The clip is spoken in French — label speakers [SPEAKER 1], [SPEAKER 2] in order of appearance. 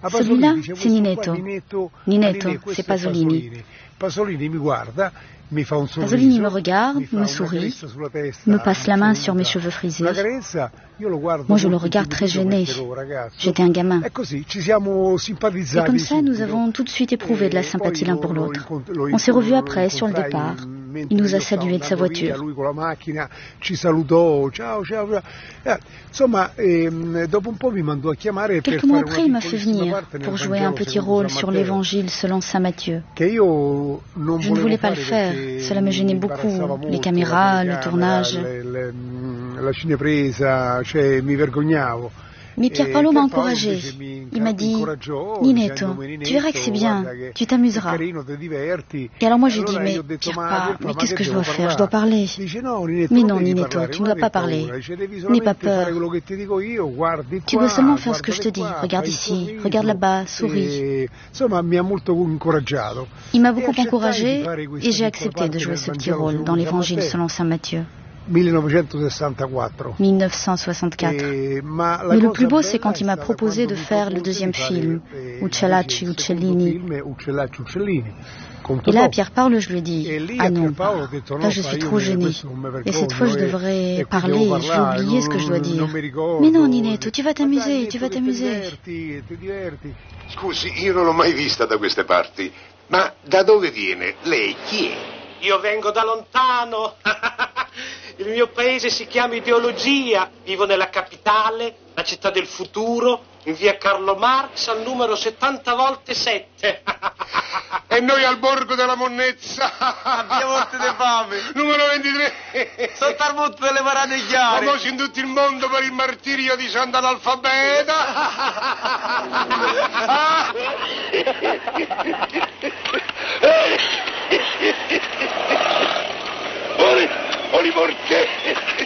[SPEAKER 1] Celui-là, c'est Ninetto. Ninetto, c'est Pasolini. Pasolini me regarde, me sourit, me passe la main sur mes cheveux frisés. Moi, je le regarde très gêné. J'étais un gamin. Et comme ça, nous avons tout de suite éprouvé de la sympathie l'un pour l'autre. On s'est revus après, sur le départ. Il nous a salués de sa voiture. Quelques mois après, il m'a fait venir pour jouer un petit rôle sur l'Évangile selon saint Matthieu. Je ne voulais pas le faire, cela me gênait beaucoup, les caméras, le tournage. Mais Pier Paolo m'a encouragé. Il m'a dit, Ninetto, tu verras que c'est bien, tu t'amuseras. Et alors moi j'ai dit, mais mais qu'est-ce que je dois faire? Je dois parler. Mais non, Ninetto, tu ne dois pas parler. N'aie pas peur. Tu dois seulement faire ce que je te dis. Regarde ici, regarde là-bas, souris. Il m'a beaucoup encouragé et j'ai accepté de jouer ce petit rôle dans l'Évangile selon saint Matthieu. 1964. Mais le plus beau, c'est quand il m'a proposé de faire le deuxième film, Uccellacci, Uccellini. Et là, à Pier Paolo, je lui ai dit, ah non, là je suis trop gêné. Et cette fois, je devrais parler, je vais oublier ce que je dois dire. Mais non, Ninetto, tu vas t'amuser, tu vas t'amuser.
[SPEAKER 2] Scusi, io non l'ho mai vista da queste parti, ma da dove viene? Lei chi è?
[SPEAKER 3] Io vengo da lontano. Il mio paese si chiama Ideologia. Vivo nella capitale, la città del futuro, in via Carlo Marx, al numero 70x7.
[SPEAKER 2] E noi al borgo della monnezza.
[SPEAKER 3] Abbiamo morte di fame.
[SPEAKER 2] Numero 23.
[SPEAKER 3] Sotto al motto delle parate chiare.
[SPEAKER 2] Famosi in tutto il mondo per il martirio di Sant'Analfabeta. Oli morte.